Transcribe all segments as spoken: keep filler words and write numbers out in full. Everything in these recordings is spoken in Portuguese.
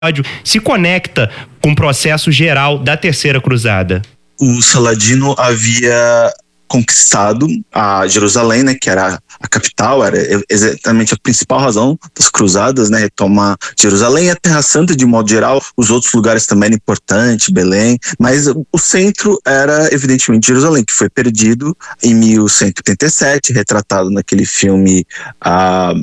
se conecta com o processo geral da Terceira Cruzada? O Saladino havia conquistado a Jerusalém, né, que era a capital, era exatamente a principal razão das cruzadas, né, retomar Jerusalém e a Terra Santa de modo geral. Os outros lugares também eram importantes, Belém, mas o centro era evidentemente Jerusalém, que foi perdido em mil cento e oitenta e sete, retratado naquele filme a,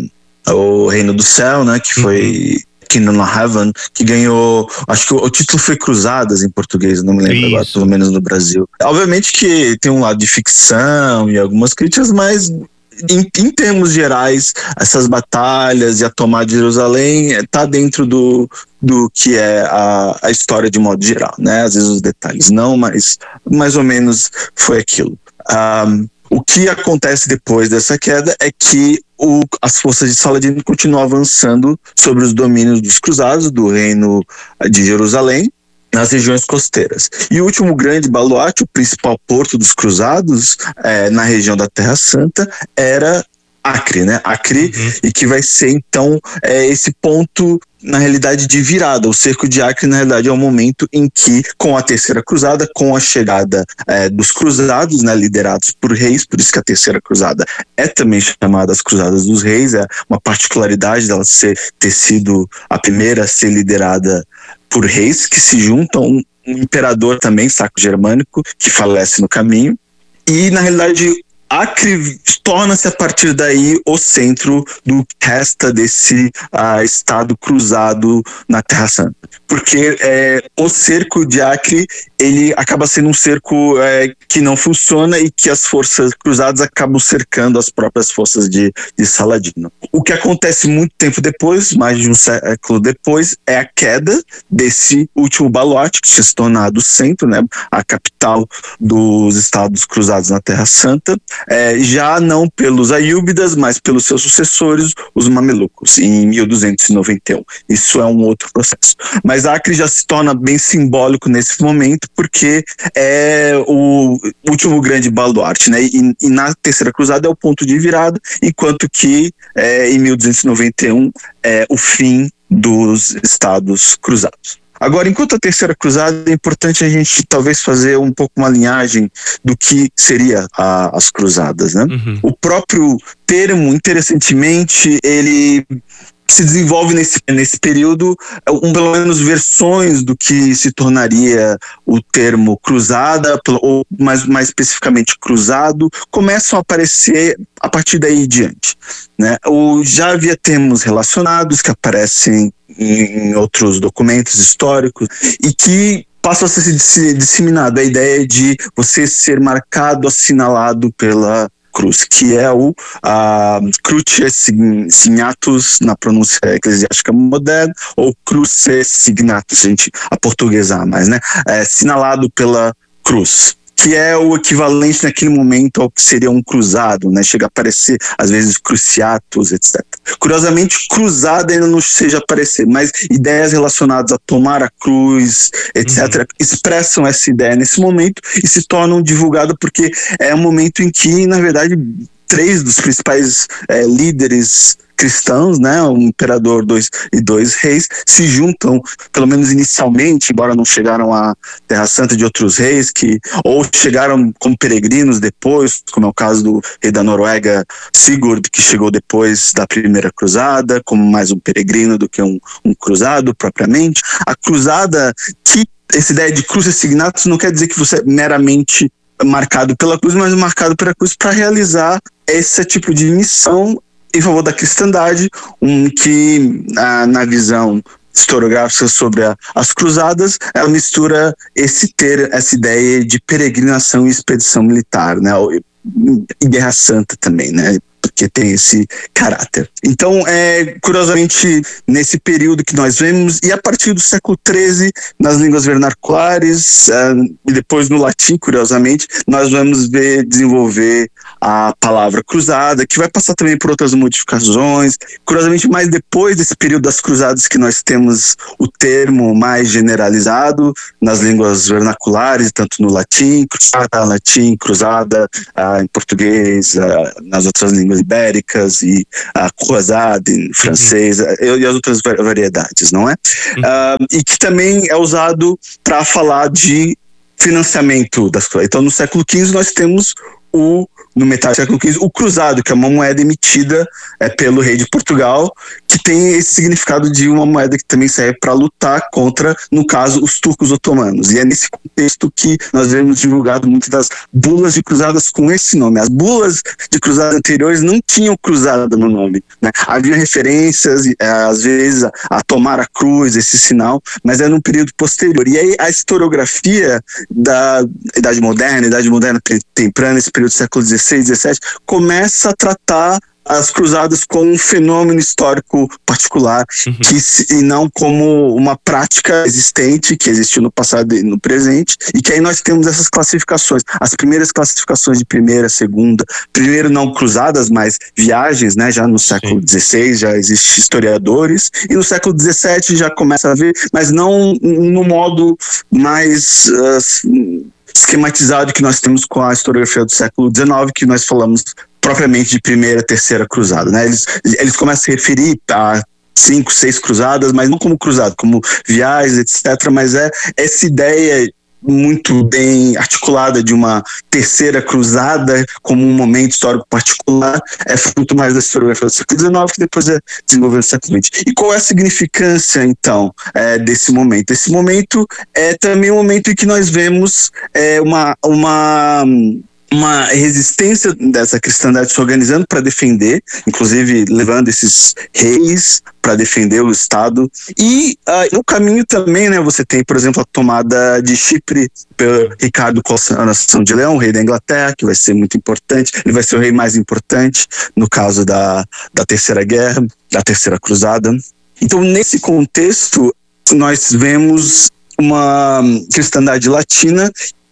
O Reino do Céu, né, que foi... Uhum. Kingdom of Heaven, que ganhou, acho que o, o título foi Cruzadas em português, não me lembro Isso. agora, pelo menos no Brasil. Obviamente que tem um lado de ficção e algumas críticas, mas em, em termos gerais, essas batalhas e a tomada de Jerusalém está dentro do, do que é a, a história de modo geral, né? Às vezes os detalhes não, mas mais ou menos foi aquilo. Um, O que acontece depois dessa queda é que o, as forças de Saladino continuam avançando sobre os domínios dos cruzados, do reino de Jerusalém, nas regiões costeiras. E o último grande baluarte, o principal porto dos cruzados, é, na região da Terra Santa, era Acre, né? Acre, uhum. e que vai ser então é, esse ponto, na realidade, de virada. O cerco de Acre, na realidade, é o momento em que, com a Terceira Cruzada, com a chegada é, dos cruzados, né, liderados por reis, por isso que a Terceira Cruzada é também chamada as Cruzadas dos Reis, é uma particularidade dela ser, ter sido a primeira a ser liderada por reis que se juntam, um, um imperador também, Saco Germânico, que falece no caminho. E, na realidade, Acre torna-se a partir daí o centro do que resta desse uh, estado cruzado na Terra Santa. Porque é, o cerco de Acre, ele acaba sendo um cerco é, que não funciona e que as forças cruzadas acabam cercando as próprias forças de, de Saladino. O que acontece muito tempo depois, mais de um século depois, é a queda desse último baluarte, que tinha se tornado o centro, né, a capital dos estados cruzados na Terra Santa, é, já não pelos Aiyúbidas, mas pelos seus sucessores, os Mamelucos, em mil duzentos e noventa e um. Isso é um outro processo. Mas Acre já se torna bem simbólico nesse momento, porque é o último grande baluarte, né? E, e na Terceira Cruzada é o ponto de virada, enquanto que é, em mil duzentos e noventa e um é o fim dos estados cruzados. Agora, enquanto a Terceira Cruzada, é importante a gente talvez fazer um pouco uma linhagem do que seria a, as cruzadas, né? Uhum. O próprio termo, interessantemente, ele se desenvolve nesse, nesse período, um, pelo menos versões do que se tornaria o termo cruzada, ou mais, mais especificamente cruzado, começam a aparecer a partir daí em diante, né? O, já havia termos relacionados que aparecem em, em outros documentos históricos e que passam a ser disseminado a ideia de você ser marcado, assinalado pela cruz, que é o uh, Cruce Signatus na pronúncia eclesiástica moderna, ou Cruce Signatus, a gente a portuguesar mais, né? É, assinalado pela cruz, que é o equivalente naquele momento ao que seria um cruzado, né? Chega a aparecer, às vezes, cruciatus, etcétera. Curiosamente, cruzada ainda não seja aparecer, mas ideias relacionadas a tomar a cruz, etcétera, uhum. expressam essa ideia nesse momento e se tornam divulgadas, porque é um momento em que, na verdade, três dos principais é, líderes cristãos, né, um imperador dois, e dois reis, se juntam, pelo menos inicialmente, embora não chegaram à Terra Santa de outros reis, que ou chegaram como peregrinos depois, como é o caso do rei da Noruega, Sigurd, que chegou depois da primeira cruzada, como mais um peregrino do que um, um cruzado propriamente. A cruzada, que essa ideia de cruz signatus não quer dizer que você é meramente marcado pela cruz, mas marcado pela cruz para realizar esse tipo de missão em favor da cristandade, um que na, na visão historiográfica sobre a, as cruzadas, ela mistura esse ter, essa ideia de peregrinação e expedição militar, né? E Guerra Santa também, né? Porque tem esse caráter. Então, é, curiosamente, nesse período que nós vemos, e a partir do século treze, nas línguas vernaculares, é, e depois no latim, curiosamente, nós vamos ver desenvolver a palavra cruzada, que vai passar também por outras modificações. Curiosamente, mais depois desse período das cruzadas que nós temos o termo mais generalizado nas línguas vernaculares, tanto no latim, cruzada, latim, cruzada, ah, em português, ah, nas outras línguas ibéricas, e a croisade em francês, uhum. e as outras variedades, não é? Uhum. Ah, e que também é usado para falar de financiamento das coisas. Então, no século quinze, nós temos o, no metade do século quinze, o cruzado, que é uma moeda emitida é, pelo rei de Portugal, que tem esse significado de uma moeda que também serve para lutar contra, no caso, os turcos otomanos. E é nesse contexto que nós vemos divulgado muitas das bulas de cruzadas com esse nome. As bulas de cruzadas anteriores não tinham cruzada no nome, né? Havia referências, às vezes, a, a tomar a cruz, esse sinal, mas é num período posterior. E aí a historiografia da Idade Moderna, Idade Moderna Temprana, esse período do século dezesseis, dezessete, começa a tratar as cruzadas como um fenômeno histórico particular, uhum. que, e não como uma prática existente, que existiu no passado e no presente, e que aí nós temos essas classificações. As primeiras classificações de primeira, segunda, primeiro não cruzadas, mas viagens, né? Já no século dezesseis já existem historiadores, e no século dezessete já começa a ver, mas não no modo mais Uh, esquematizado que nós temos com a historiografia do século dezenove, que nós falamos propriamente de primeira, terceira cruzada, né? Eles, eles começam a se referir a cinco, seis cruzadas, mas não como cruzado, como viagens, etcétera. Mas é essa ideia muito bem articulada de uma terceira cruzada como um momento histórico particular, é fruto mais da historiografia do século dezenove, que depois é desenvolvida no século vinte. E qual é a significância, então, é, desse momento? Esse momento é também um momento em que nós vemos é, uma... uma uma resistência dessa cristandade se organizando para defender, inclusive levando esses reis para defender o Estado. E uh, no caminho também, né, você tem, por exemplo, a tomada de Chipre pelo Ricardo Coroação de Leão, rei da Inglaterra, que vai ser muito importante. Ele vai ser o rei mais importante no caso da, da Terceira Guerra, da Terceira Cruzada. Então, nesse contexto, nós vemos uma cristandade latina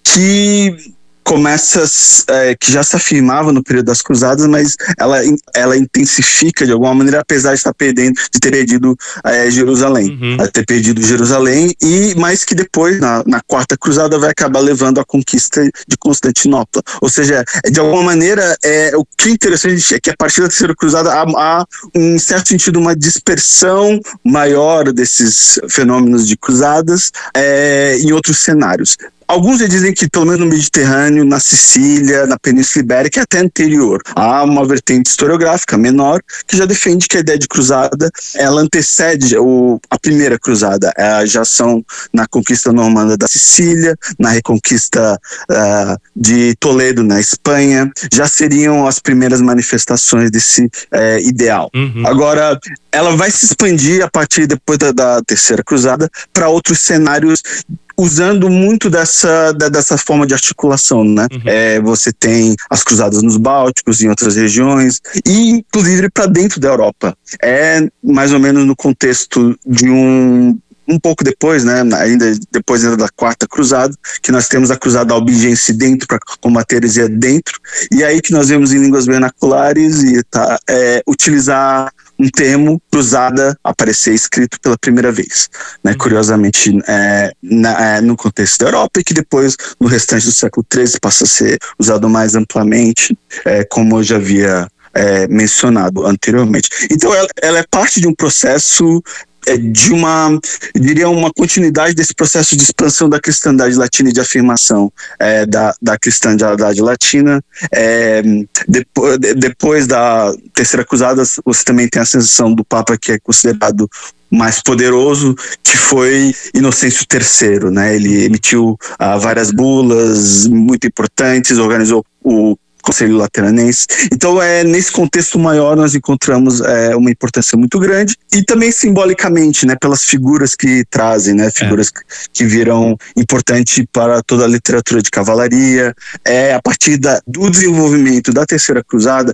que começa, é, que já se afirmava no período das cruzadas, mas ela, ela intensifica de alguma maneira, apesar de estar perdendo, de ter perdido é, Jerusalém, uhum. de ter perdido Jerusalém, e mais que depois, na, na quarta cruzada, vai acabar levando a conquista de Constantinopla. Ou seja, de alguma maneira, é, o que é interessante é que a partir da terceira cruzada há, há em certo sentido, uma dispersão maior desses fenômenos de cruzadas é, em outros cenários. Alguns já dizem que, pelo menos no Mediterrâneo, na Sicília, na Península Ibérica, é até anterior. Há uma vertente historiográfica menor que já defende que a ideia de cruzada, ela antecede o, a primeira cruzada. É, já são na conquista normanda da Sicília, na reconquista uh, de Toledo, na Espanha, já seriam as primeiras manifestações desse uh, ideal. Uhum. Agora, ela vai se expandir a partir depois da, da terceira cruzada para outros cenários, usando muito dessa, da, dessa forma de articulação, né? Uhum. É, você tem as cruzadas nos Bálticos, em outras regiões, e inclusive para dentro da Europa. É mais ou menos no contexto de um... um pouco depois, né, ainda depois da quarta cruzada, que nós temos a cruzada albigense dentro, para combater a heresia dentro, e aí que nós vemos em línguas vernaculares e tá, é, utilizar um termo cruzada aparecer escrito pela primeira vez, né, uhum. curiosamente é, na, é, no contexto da Europa, e que depois no restante do século treze passa a ser usado mais amplamente, é, como eu já havia é, mencionado anteriormente. Então ela, ela é parte de um processo de uma, eu diria, uma continuidade desse processo de expansão da cristandade latina e de afirmação é, da, da cristandade latina. É, depois, depois da Terceira Cruzada, você também tem a ascensão do Papa, que é considerado mais poderoso, que foi Inocêncio terceiro, né? Ele emitiu ah, várias bulas muito importantes, organizou o Conselho Lateranense. Então, é, nesse contexto maior, nós encontramos é, uma importância muito grande, e também simbolicamente, né, pelas figuras que trazem, né, figuras é. que, que viram importante para toda a literatura de cavalaria. É, a partir da, do desenvolvimento da Terceira Cruzada,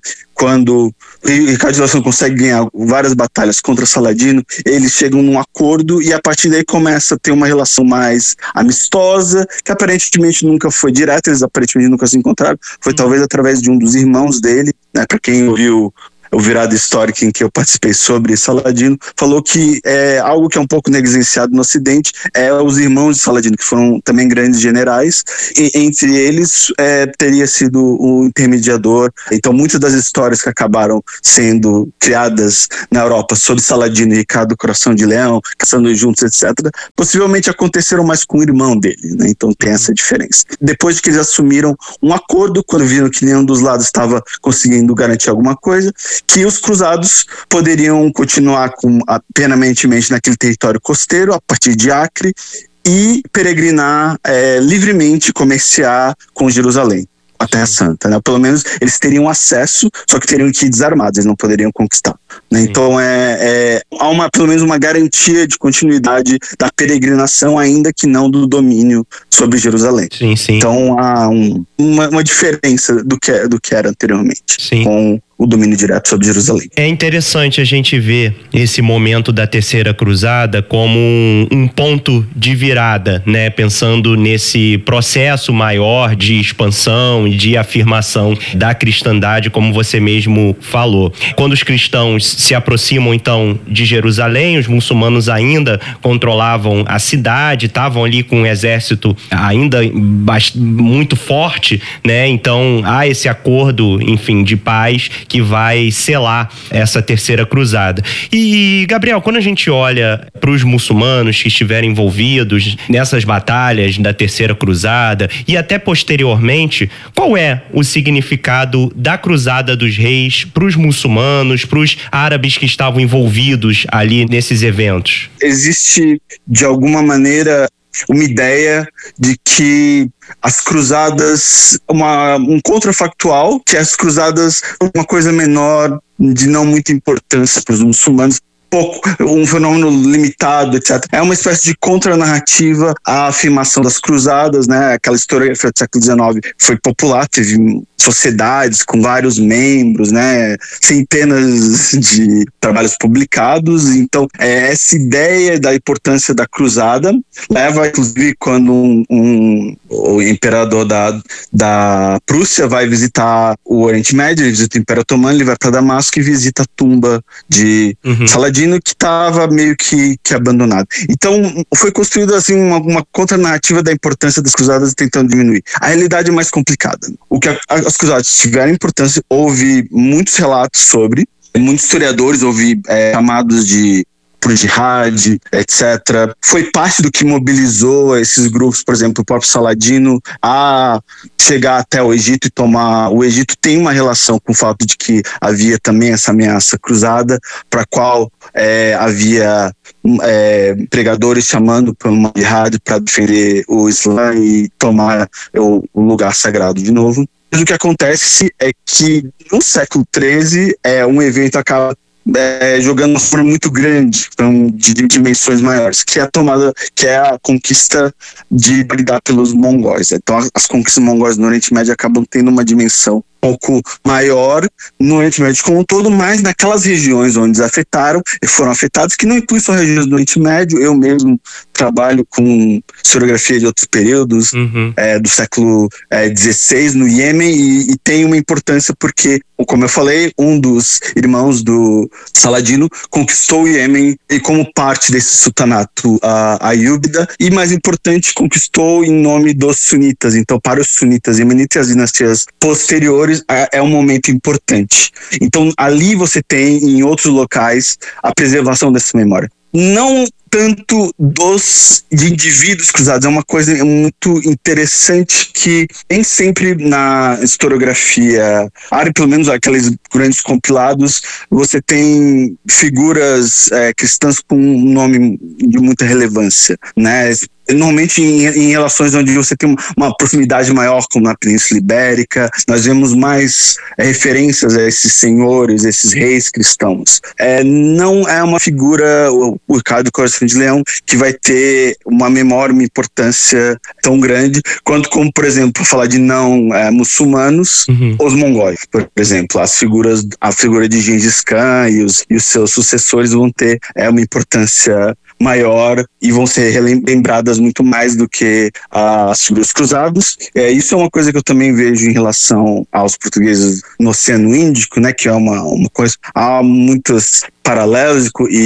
quando o Ricardo de Lassano consegue ganhar várias batalhas contra Saladino, eles chegam num acordo e a partir daí começa a ter uma relação mais amistosa, que aparentemente nunca foi direta, eles aparentemente nunca se encontraram, foi talvez através de um dos irmãos dele, né, para quem ouviu o Virada Histórica em que eu participei sobre Saladino, falou que é algo que é um pouco negligenciado no Ocidente, é os irmãos de Saladino, que foram também grandes generais, e entre eles é, teria sido o intermediador. Então muitas das histórias que acabaram sendo criadas na Europa sobre Saladino e Ricardo Coração de Leão, caçando juntos, etcétera, possivelmente aconteceram mais com o irmão dele, né? Então tem essa diferença. Depois de que eles assumiram um acordo, quando viram que nenhum dos lados estava conseguindo garantir alguma coisa, que os cruzados poderiam continuar com, a, permanentemente naquele território costeiro, a partir de Acre, e peregrinar é, livremente, comerciar com Jerusalém, a Terra Santa, né? Pelo menos eles teriam acesso, só que teriam que ir desarmados, eles não poderiam conquistar, né? Então é, é, há uma, pelo menos uma garantia de continuidade da peregrinação, ainda que não do domínio sobre Jerusalém. Sim, sim. Então há um, uma, uma diferença do que, do que era anteriormente, sim, com o domínio direto sobre Jerusalém. É interessante a gente ver esse momento da Terceira Cruzada como um, um ponto de virada, né? Pensando nesse processo maior de expansão e de afirmação da cristandade, como você mesmo falou. Quando os cristãos se aproximam, então, de Jerusalém, os muçulmanos ainda controlavam a cidade, estavam ali com um exército ainda muito forte, né? Então, há esse acordo, enfim, de paz que vai selar essa Terceira Cruzada. E, Gabriel, quando a gente olha para os muçulmanos que estiveram envolvidos nessas batalhas da Terceira Cruzada e até posteriormente, qual é o significado da Cruzada dos Reis para os muçulmanos, para os árabes que estavam envolvidos ali nesses eventos? Existe, de alguma maneira, uma ideia de que as cruzadas, uma, um contrafactual, que as cruzadas uma coisa menor, de não muita importância para os muçulmanos, pouco, um fenômeno limitado, etcétera. É uma espécie de contranarrativa à afirmação das cruzadas, né? Aquela historiografia do século dezenove foi popular, teve sociedades com vários membros, né? Centenas de trabalhos publicados. Então, é, essa ideia da importância da cruzada leva, inclusive, quando um, um, o imperador da, da Prússia vai visitar o Oriente Médio, ele visita o Império Otomano, ele vai para Damasco e visita a tumba de uhum. Saladino, que estava meio que, que abandonado. Então, foi construída assim, uma, uma contranarrativa da importância das cruzadas tentando diminuir. A realidade é mais complicada. O que a, a, as cruzadas tiveram importância, houve muitos relatos sobre, muitos historiadores, houve é, chamados de por jihad, etcétera. Foi parte do que mobilizou esses grupos, por exemplo, o próprio Saladino, a chegar até o Egito e tomar... O Egito tem uma relação com o fato de que havia também essa ameaça cruzada, para a qual é, havia é, pregadores chamando para uma jihad para defender o Islã e tomar o, o lugar sagrado de novo. Mas o que acontece é que no século treze, é, um evento acaba É, jogando uma forma muito grande, então, de, de dimensões maiores, que é a tomada, que é a conquista de Bagdá pelos mongóis. Então as conquistas mongóis no Oriente Médio acabam tendo uma dimensão um pouco maior no Oriente Médio como um todo, mas naquelas regiões onde eles afetaram e foram afetados, que não inclui só regiões do Oriente Médio. Eu mesmo trabalho com historiografia de outros períodos, uhum. é, do século dezesseis, é, no Iêmen, e, e tem uma importância porque, como eu falei, um dos irmãos do Saladino conquistou o Iêmen e como parte desse sultanato a Ayúbida, e mais importante, conquistou em nome dos sunitas. Então, para os sunitas iemenitas e as dinastias posteriores, é um momento importante. Então, ali você tem, em outros locais, a preservação dessa memória. Não tanto dos de indivíduos cruzados, é uma coisa muito interessante que nem sempre na historiografia árabe, pelo menos aqueles grandes compilados, você tem figuras é, cristãs com um nome de muita relevância, né? normalmente em, em relações onde você tem uma proximidade maior, como na Península Ibérica, nós vemos mais é, referências a esses senhores, esses reis cristãos. É, não é uma figura, o, o Ricardo Coração de Leão, que vai ter uma memória, uma importância tão grande quanto, como, por exemplo, falar de não é, muçulmanos, uhum. os mongóis, por exemplo. As figuras, a figura de Gengis Khan e os, e os seus sucessores vão ter é, uma importância maior e vão ser lembradas muito mais do que as figuras cruzadas. É, isso é uma coisa que eu também vejo em relação aos portugueses no Oceano Índico, né, que é uma, uma coisa... Há muitos paralelos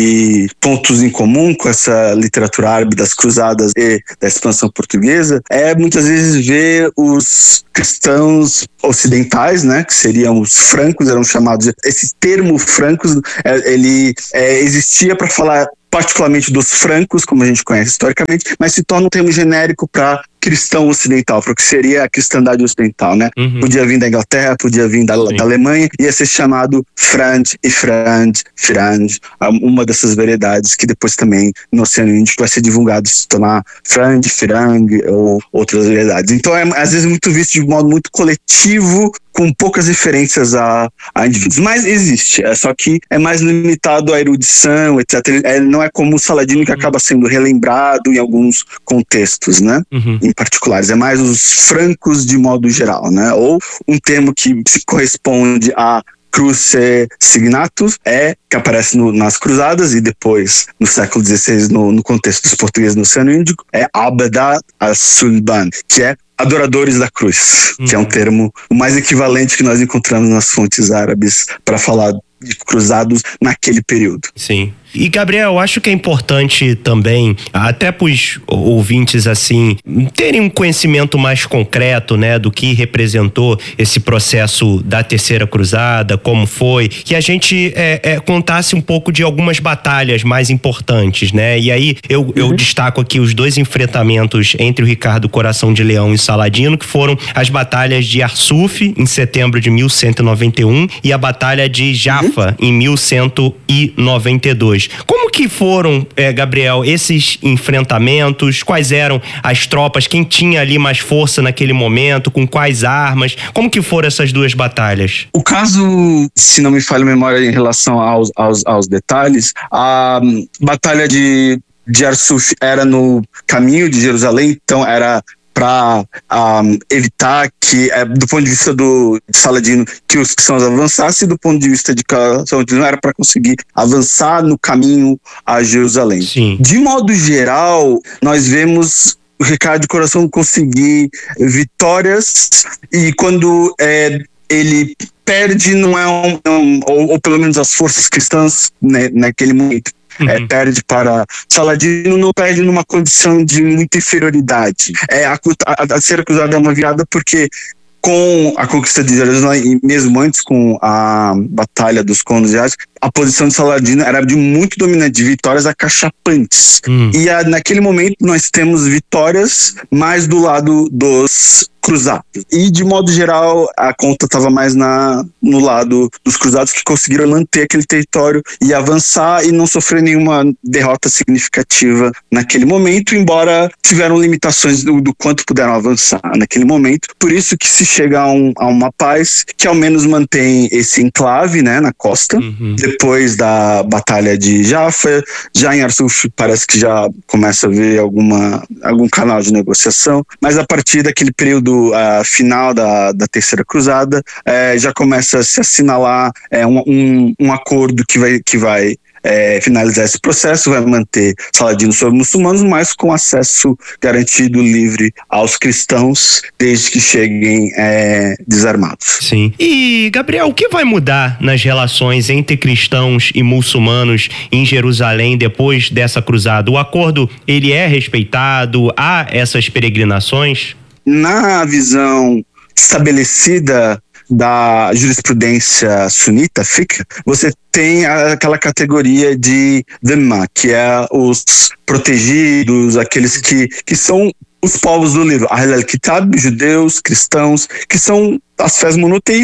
e pontos em comum com essa literatura árabe das cruzadas e da expansão portuguesa, é muitas vezes ver os cristãos ocidentais, né, que seriam os francos, eram chamados... Esse termo francos, é, ele é, existia para falar particularmente dos francos, como a gente conhece historicamente, mas se torna um termo genérico para cristão ocidental, para o que seria a cristandade ocidental, né? Uhum. Podia vir da Inglaterra, podia vir da, da Alemanha, ia ser chamado Frange e Frange, Frange, uma dessas variedades que depois também no Oceano Índico vai ser divulgado, se tornar Frange, Firang ou outras variedades. Então é às vezes muito visto de modo muito coletivo, com poucas referências a, a indivíduos. Mas existe, é só que é mais limitado à erudição, etcétera. É, não é como o Saladino, que acaba sendo relembrado em alguns contextos, né? Uhum. Em particulares. É mais os francos de modo geral, né? Ou um termo que se corresponde a Cruce Signatus, é, que aparece no, nas cruzadas e depois, no século dezesseis, no, no contexto dos portugueses no Oceano Índico, é Abda as-Sulban, que é adoradores da cruz, uhum. que é um termo o mais equivalente que nós encontramos nas fontes árabes para falar de cruzados naquele período. Sim. E, Gabriel, acho que é importante também, até para os ouvintes, assim, terem um conhecimento mais concreto, né, do que representou esse processo da Terceira Cruzada, como foi, que a gente é, é, contasse um pouco de algumas batalhas mais importantes, né? E aí eu, uhum. eu destaco aqui os dois enfrentamentos entre o Ricardo Coração de Leão e o Saladino, que foram as batalhas de Arsuf, em setembro de mil cento e noventa e um, e a batalha de Jaffa, uhum. em mil cento e noventa e dois. Como que foram, eh, Gabriel, esses enfrentamentos? Quais eram as tropas? Quem tinha ali mais força naquele momento? Com quais armas? Como que foram essas duas batalhas? O caso, se não me falha a memória em relação aos, aos, aos detalhes, a um, batalha de, de Arsuf era no caminho de Jerusalém, então era para um, evitar que, é, do ponto de vista do de Saladino, que os cristãos avançassem, do ponto de vista de Saladino era para conseguir avançar no caminho a Jerusalém. Sim. De modo geral, nós vemos o Ricardo de Coração conseguir vitórias, e quando é, ele perde, não é um, um ou, ou pelo menos as forças cristãs, né, naquele momento, Uhum. É, perde para Saladino, não perde numa condição de muita inferioridade. É, a, a, a Terceira Cruzada é uma virada porque, com a conquista de Jerusalém, e mesmo antes com a Batalha dos Condos de Ás, a posição de Saladino era de muito dominante, de vitórias acachapantes. Hum. E a, naquele momento nós temos vitórias mais do lado dos cruzados. E, de modo geral, a conta estava mais na, no lado dos cruzados, que conseguiram manter aquele território e avançar e não sofrer nenhuma derrota significativa naquele momento, embora tiveram limitações do, do quanto puderam avançar naquele momento. Por isso que se chega a, um, a uma paz que ao menos mantém esse enclave, né, na costa. Uhum. Depois da Batalha de Jaffa, já em Arsuf parece que já começa a haver alguma, algum canal de negociação, mas a partir daquele período Uh, final da, da Terceira Cruzada, uh, já começa a se assinalar uh, um, um, um acordo que vai, que vai É, finalizar esse processo, vai manter Saladino sobre muçulmanos, mas com acesso garantido livre aos cristãos, desde que cheguem é, desarmados. Sim. E, Gabriel, o que vai mudar nas relações entre cristãos e muçulmanos em Jerusalém depois dessa cruzada? O acordo, ele é respeitado? Há essas peregrinações? Na visão estabelecida da jurisprudência sunita, fiqh, você tem aquela categoria de dhimma, que é os protegidos, aqueles que, que são os povos do livro, Ahl al-Kitab, judeus, cristãos, que são as fés monoteístas,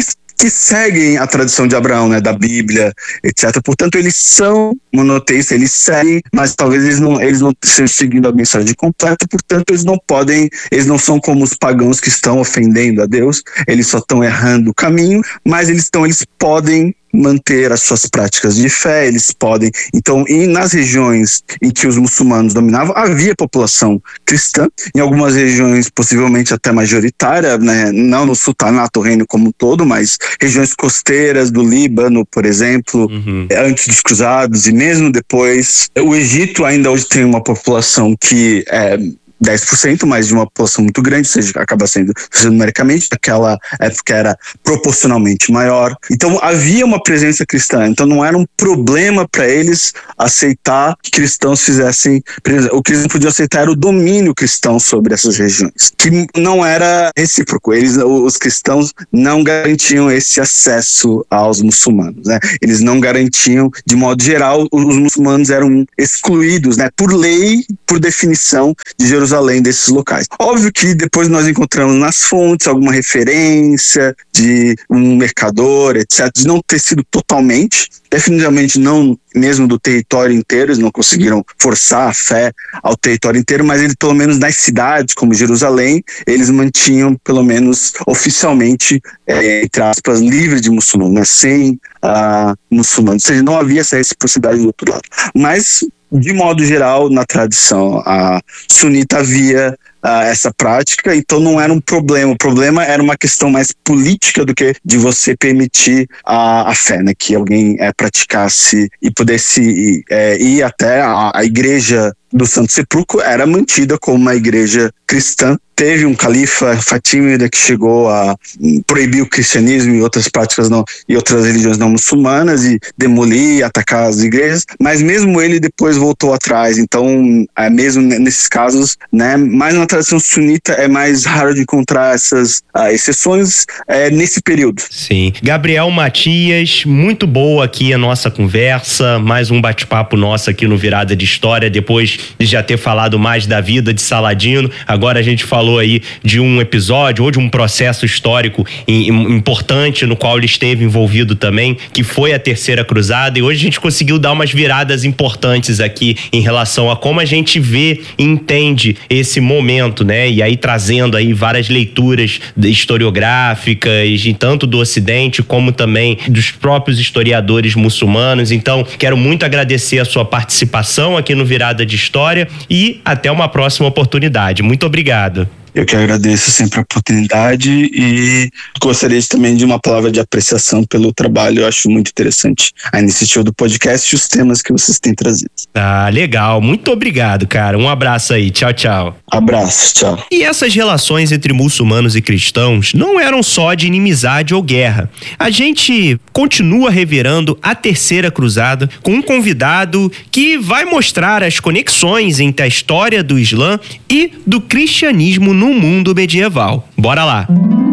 que seguem a tradição de Abraão, né, da Bíblia, etcétera. Portanto, eles são monoteístas, eles seguem, mas talvez eles não, eles não estejam seguindo a mensagem completa, portanto, eles não podem, eles não são como os pagãos que estão ofendendo a Deus, eles só estão errando o caminho, mas eles estão, eles podem manter as suas práticas de fé, eles podem. Então, e nas regiões em que os muçulmanos dominavam, havia população cristã, em algumas regiões possivelmente até majoritária, né? Não no sultanato, o reino como um todo, mas regiões costeiras do Líbano, por exemplo, uhum. antes dos cruzados e mesmo depois. O Egito ainda hoje tem uma população que é dez por cento, mas de uma população muito grande, ou seja, acaba sendo numericamente, naquela época era proporcionalmente maior. Então havia uma presença cristã, então não era um problema para eles aceitar que cristãos fizessem, o que eles não podiam aceitar era o domínio cristão sobre essas regiões, que não era recíproco, eles, os cristãos não garantiam esse acesso aos muçulmanos, né? Eles não garantiam, de modo geral, os muçulmanos eram excluídos, né? Por lei, por definição de Jerusalém, além desses locais. Óbvio que depois nós encontramos nas fontes alguma referência de um mercador, etcétera, de não ter sido totalmente, definitivamente não mesmo do território inteiro, eles não conseguiram forçar a fé ao território inteiro, mas eles, pelo menos nas cidades como Jerusalém, eles mantinham, pelo menos oficialmente, é, entre aspas, livre de muçulmanos, né? Sem uh, muçulmanos, ou seja, não havia essa reciprocidade do outro lado. Mas de modo geral, na tradição a sunita havia uh, essa prática, então não era um problema. O problema era uma questão mais política do que de você permitir a, a fé, né? Que alguém é, praticasse e pudesse é, ir até a, a igreja do Santo Sepulcro, era mantida como uma igreja cristã. Teve um califa fatímida que chegou a proibir o cristianismo e outras práticas não, e outras religiões não muçulmanas e demolir e atacar as igrejas, mas mesmo ele depois voltou atrás. Então, é, mesmo nesses casos, né, mais na tradição sunita é mais raro de encontrar essas uh, exceções é, nesse período. Sim. Gabriel Matias, muito boa aqui a nossa conversa, mais um bate-papo nosso aqui no Virada de História, depois de já ter falado mais da vida de Saladino, agora a gente falou aí de um episódio ou de um processo histórico importante no qual ele esteve envolvido também, que foi a Terceira Cruzada, e hoje a gente conseguiu dar umas viradas importantes aqui em relação a como a gente vê e entende esse momento, né? E aí trazendo aí várias leituras historiográficas, tanto do Ocidente como também dos próprios historiadores muçulmanos. Então, quero muito agradecer a sua participação aqui no Virada de História e até uma próxima oportunidade. Muito obrigado. Eu que agradeço sempre a oportunidade e gostaria também de uma palavra de apreciação pelo trabalho. Eu acho muito interessante a iniciativa do podcast e os temas que vocês têm trazido. Ah, legal. Muito obrigado, cara. Um abraço aí. Tchau, tchau. Abraço, tchau. E essas relações entre muçulmanos e cristãos não eram só de inimizade ou guerra. A gente continua revirando a Terceira Cruzada com um convidado que vai mostrar as conexões entre a história do Islã e do cristianismo no no mundo medieval. Bora lá!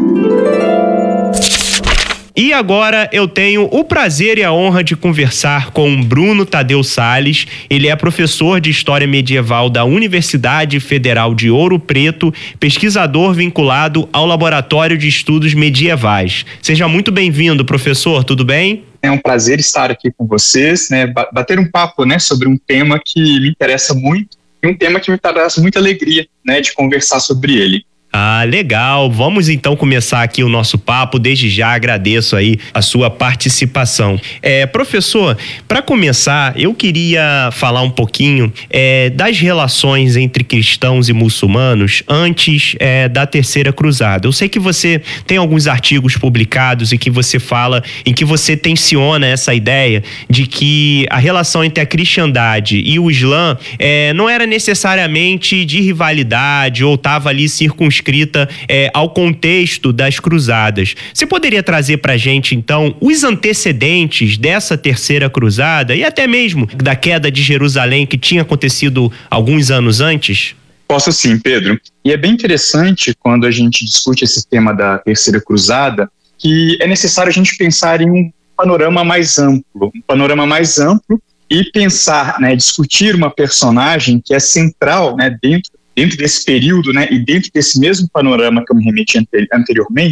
E agora eu tenho o prazer e a honra de conversar com Bruno Tadeu Salles. Ele é professor de História Medieval da Universidade Federal de Ouro Preto, pesquisador vinculado ao Laboratório de Estudos Medievais. Seja muito bem-vindo, professor, tudo bem? É um prazer estar aqui com vocês, né, bater um papo, né, sobre um tema que me interessa muito e um tema que me traz muita alegria, né, de conversar sobre ele. Ah, legal. Vamos então começar aqui o nosso papo. Desde já agradeço aí a sua participação. É, professor, para começar, eu queria falar um pouquinho é, das relações entre cristãos e muçulmanos antes é, da Terceira Cruzada. Eu sei que você tem alguns artigos publicados e que você fala, em que você tensiona essa ideia de que a relação entre a cristandade e o Islã é, não era necessariamente de rivalidade ou estava ali circunscrita escrita é, ao contexto das cruzadas. Você poderia trazer pra gente, então, os antecedentes dessa Terceira Cruzada e até mesmo da queda de Jerusalém que tinha acontecido alguns anos antes? Posso sim, Pedro. E é bem interessante quando a gente discute esse tema da Terceira Cruzada, que é necessário a gente pensar em um panorama mais amplo, um panorama mais amplo e pensar, né, discutir uma personagem que é central, né, dentro dentro desse período, né, e dentro desse mesmo panorama que eu me remeti ante- anteriormente,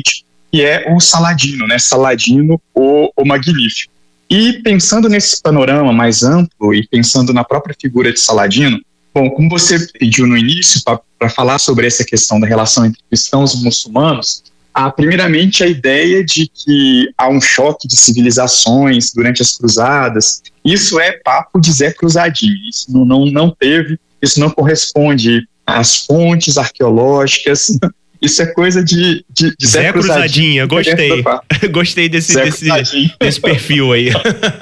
que é o Saladino, né? Saladino, o, o Magnífico. E pensando nesse panorama mais amplo e pensando na própria figura de Saladino, bom, como você pediu no início para falar sobre essa questão da relação entre cristãos e muçulmanos, há primeiramente a ideia de que há um choque de civilizações durante as cruzadas. Isso é papo de Zé Cruzadinho, isso não, não, não teve, isso não corresponde às fontes arqueológicas. Isso é coisa de, de, de Zé, Zé Cruzadinha, gostei. Gostei desse, desse, desse perfil aí.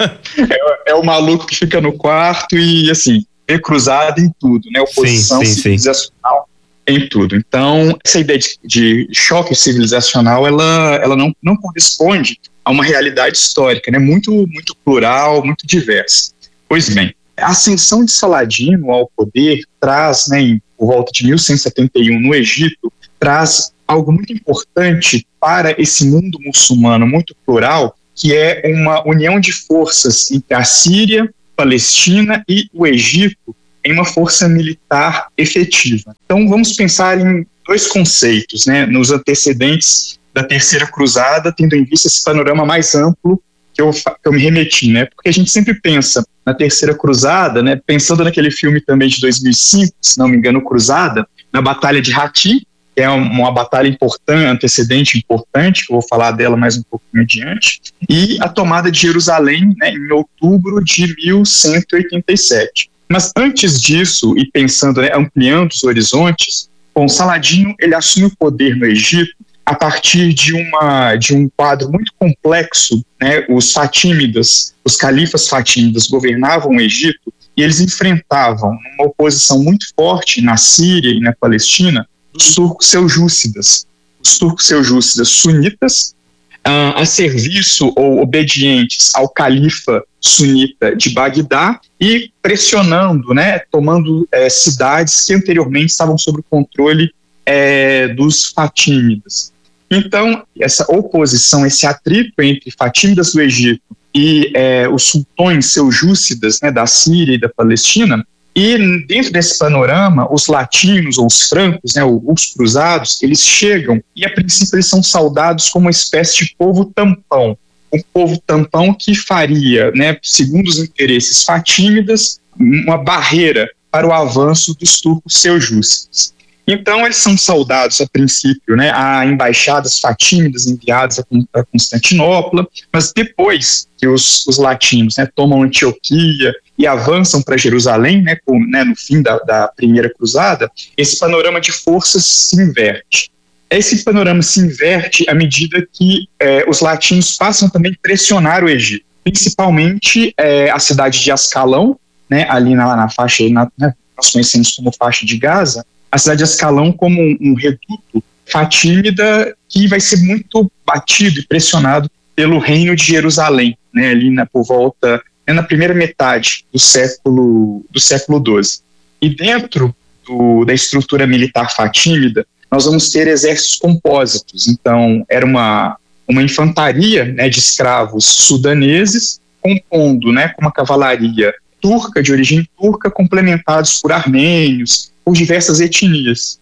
É, é o maluco que fica no quarto e, assim, é cruzado em tudo, né? Oposição sim, sim, civilizacional sim. em tudo. Então, essa ideia de, de choque civilizacional, ela, ela não, não corresponde a uma realidade histórica, né? Muito, muito plural, muito diversa. Pois bem, a ascensão de Saladino ao poder traz, né, em, por volta de mil cento e setenta e um, no Egito, traz algo muito importante para esse mundo muçulmano muito plural, que é uma união de forças entre a Síria, Palestina e o Egito em uma força militar efetiva. Então vamos pensar em dois conceitos, né, nos antecedentes da Terceira Cruzada, tendo em vista esse panorama mais amplo que eu, que eu me remeti, né, porque a gente sempre pensa na Terceira Cruzada, né, pensando naquele filme também de dois mil e cinco, se não me engano, Cruzada, na Batalha de Hattin, que é uma batalha importante, antecedente importante, que eu vou falar dela mais um pouquinho adiante, e a tomada de Jerusalém, né, em outubro de mil cento e oitenta e sete. Mas antes disso, e pensando, né, ampliando os horizontes, bom, Saladino ele assume o poder no Egito a partir de, uma, de um quadro muito complexo, né, os fatímidas, os califas fatímidas governavam o Egito e eles enfrentavam uma oposição muito forte na Síria e na Palestina dos turcos seljúcidas, os turcos seljúcidas sunitas, uh, a serviço ou obedientes ao califa sunita de Bagdá e pressionando, né, tomando eh, cidades que anteriormente estavam sob o controle eh, dos fatímidas. Então, essa oposição, esse atrito entre fatímidas do Egito e eh, os sultões seljúcidas, né, da Síria e da Palestina. E dentro desse panorama, os latinos ou os francos, né, os cruzados, eles chegam e a princípio eles são saudados como uma espécie de povo tampão. Um povo tampão que faria, né, segundo os interesses fatímidas, uma barreira para o avanço dos turcos seljúcidas. Então eles são saudados a princípio, né, a embaixadas fatímidas enviadas a Constantinopla, mas depois que os, os latinos, né, tomam Antioquia e avançam para Jerusalém, né, com, né, no fim da, da Primeira Cruzada, esse panorama de forças se inverte. Esse panorama se inverte à medida que eh, os latinos passam também a pressionar o Egito, principalmente eh, a cidade de Ascalão, né, ali na, na faixa, na, né, nós conhecemos como faixa de Gaza, a cidade de Ascalão como um, um reduto fatímida que vai ser muito batido e pressionado pelo reino de Jerusalém, né, ali na, por volta, né, na primeira metade do século, do século doze. E dentro do, da estrutura militar fatímida, nós vamos ter exércitos compósitos. Então, era uma, uma infantaria, né, de escravos sudaneses, compondo, né, com uma cavalaria turca, de origem turca, complementados por armênios, por diversas etnias.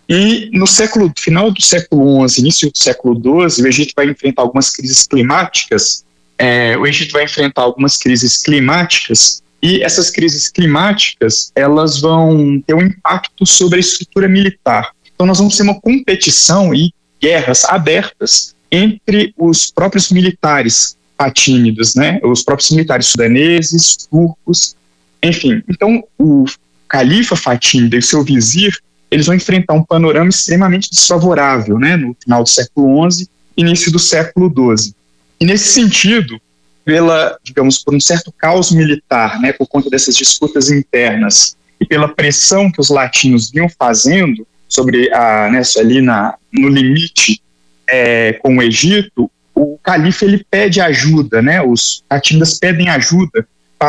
E no século, final do século onze, início do século doze, o Egito vai enfrentar algumas crises climáticas, é, o Egito vai enfrentar algumas crises climáticas, e essas crises climáticas, elas vão ter um impacto sobre a estrutura militar. Então nós vamos ter uma competição e guerras abertas entre os próprios militares fatímidas, né, os próprios militares sudaneses, turcos, enfim. Então o califa fatímida e seu vizir, eles vão enfrentar um panorama extremamente desfavorável, né, no final do século onze, início do século doze. E nesse sentido, pela, digamos, por um certo caos militar, né, por conta dessas disputas internas e pela pressão que os latinos vinham fazendo sobre a, né, ali na, no limite é, com o Egito, o califa ele pede ajuda, né, os fatímidas pedem ajuda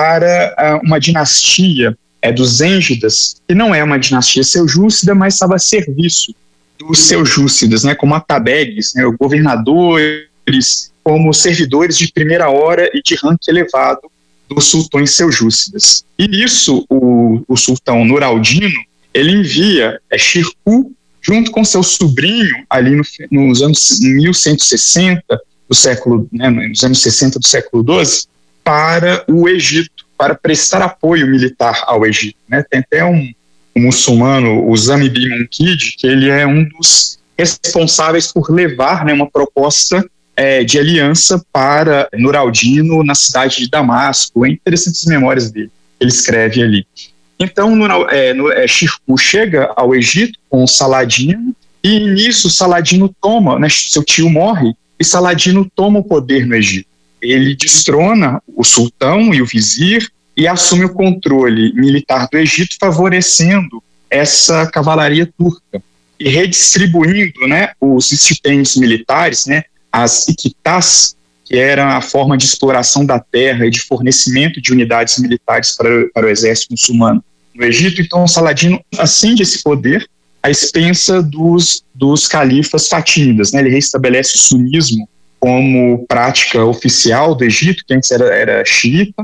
para uh, uma dinastia é, dos Zêngidas, que não é uma dinastia seljúcida, mas estava a serviço dos seljúcidas, né, como atabegues, né, governadores, como servidores de primeira hora e de ranking elevado dos sultões seljúcidas. E nisso, o, o sultão Nur al-Din, ele envia é, Shirkuh junto com seu sobrinho, ali no, nos anos mil cento e sessenta do século, né, nos anos sessenta do século doze, para o Egito, para prestar apoio militar ao Egito. Né? Tem até um, um muçulmano, o Zami bin Munkid, que ele é um dos responsáveis por levar, né, uma proposta é, de aliança para Nur al-Din na cidade de Damasco. É interessante as memórias dele, ele escreve ali. Então, Nur, é, é, Shirkuh chega ao Egito com o Saladino, e nisso Saladino toma, né, seu tio morre, e Saladino toma o poder no Egito. Ele destrona o sultão e o vizir e assume o controle militar do Egito, favorecendo essa cavalaria turca e redistribuindo, né, os estipêndios militares, né, as iqtás, que era a forma de exploração da terra e de fornecimento de unidades militares para, para o exército muçulmano no Egito. Então, Saladino ascende esse poder à expensa dos, dos califas fatímidas. Né? Ele reestabelece o sunismo como prática oficial do Egito, que antes era, era xiita,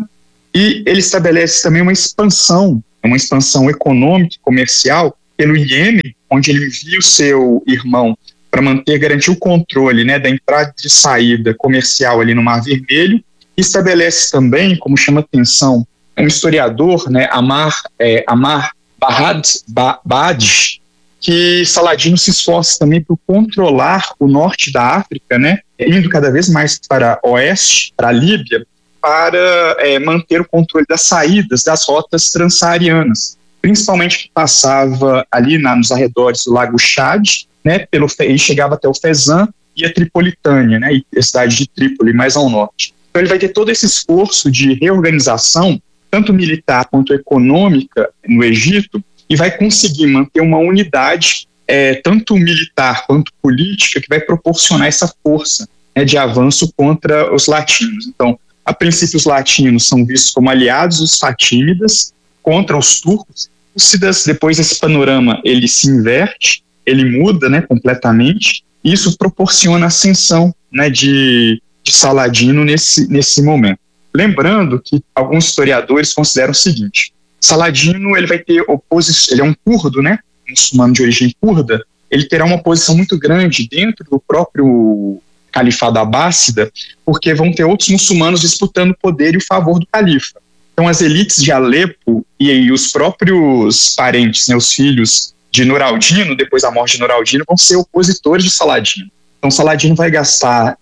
e ele estabelece também uma expansão, uma expansão econômica e comercial pelo Iêmen, onde ele envia o seu irmão para manter, garantir o controle, né, da entrada e saída comercial ali no Mar Vermelho, e estabelece também, como chama atenção um historiador, né, Amar, é, Amar Bahad, Badish, que Saladino se esforça também por controlar o norte da África, né, indo cada vez mais para o oeste, para a Líbia, para é, manter o controle das saídas das rotas transsaarianas, principalmente que passava ali na, nos arredores do Lago Chad, né, pelo, e chegava até o Fezzan e a Tripolitânia, né, e a cidade de Trípoli, mais ao norte. Então ele vai ter todo esse esforço de reorganização, tanto militar quanto econômica, no Egito, e vai conseguir manter uma unidade, é, tanto militar quanto política, que vai proporcionar essa força, né, de avanço contra os latinos. Então, a princípio, os latinos são vistos como aliados dos fatímidas contra os turcos. Depois esse panorama ele se inverte, ele muda, né, completamente, e isso proporciona a ascensão, né, de, de Saladino nesse, nesse momento. Lembrando que alguns historiadores consideram o seguinte: Saladino ele vai ter oposição, ele é um curdo, né, muçulmano de origem curda, ele terá uma posição muito grande dentro do próprio califado abássida, porque vão ter outros muçulmanos disputando o poder e o favor do califa. Então as elites de Alepo e, e os próprios parentes, né, os filhos de Nur al-Din, depois da morte de Nur al-Din, vão ser opositores de Saladino. Então Saladino vai gastar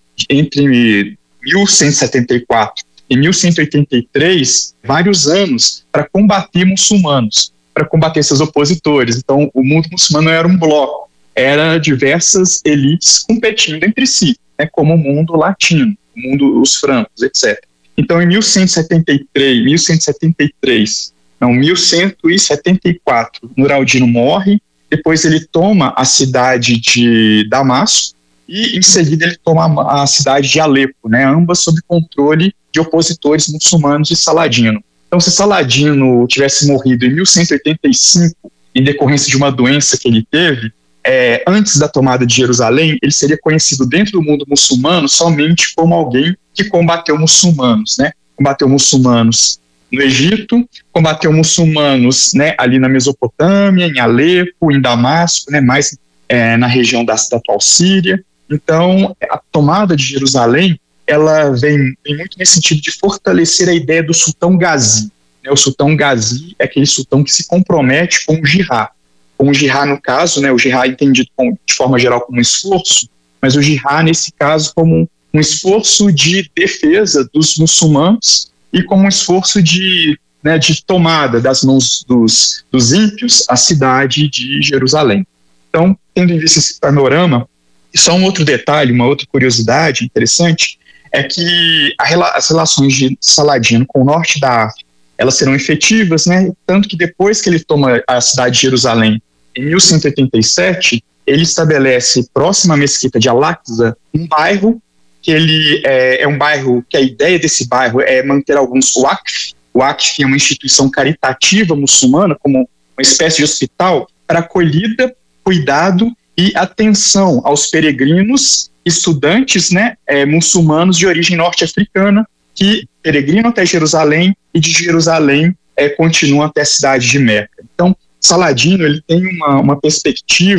entre mil cento e setenta e quatro e mil cento e oitenta e três vários anos para combater muçulmanos, para combater seus opositores. Então o mundo muçulmano era um bloco, era diversas elites competindo entre si, né, como o mundo latino, o mundo, os francos, etcétera. Então em mil cento e setenta e três, mil cento e setenta e três, não, mil cento e setenta e quatro, Nur al-Din morre, depois ele toma a cidade de Damasco e em seguida ele toma a cidade de Alepo, né, ambas sob controle de opositores muçulmanos de Saladino. Então se Saladino tivesse morrido em mil cento e oitenta e cinco em decorrência de uma doença que ele teve, é, antes da tomada de Jerusalém, ele seria conhecido dentro do mundo muçulmano somente como alguém que combateu muçulmanos, né, combateu muçulmanos no Egito, combateu muçulmanos, né, ali na Mesopotâmia, em Alepo, em Damasco, né, mais é, na região da, da atual Síria. Então, a tomada de Jerusalém, ela vem, vem muito nesse sentido de fortalecer a ideia do sultão Gazi. Né? O sultão Gazi é aquele sultão que se compromete com o jihad. Com o jihad, no caso, né, o jihad é entendido como, de forma geral como um esforço, mas o jihad, nesse caso, como um, um esforço de defesa dos muçulmanos e como um esforço de, né, de tomada das mãos dos, dos ímpios a cidade de Jerusalém. Então, tendo em vista esse panorama, e só um outro detalhe, uma outra curiosidade interessante, é que a, as relações de Saladino com o norte da África, elas serão efetivas, né? Tanto que depois que ele toma a cidade de Jerusalém, em mil cento e oitenta e sete, ele estabelece próximo à mesquita de Al-Aqsa um bairro que ele é, é um bairro que a ideia desse bairro é manter alguns waqf. O waqf é uma instituição caritativa muçulmana, como uma espécie de hospital para acolhida, cuidado e atenção aos peregrinos, estudantes, né, é, muçulmanos de origem norte-africana que peregrinam até Jerusalém e de Jerusalém é, continuam até a cidade de Meca. Então, Saladino ele tem uma, uma perspectiva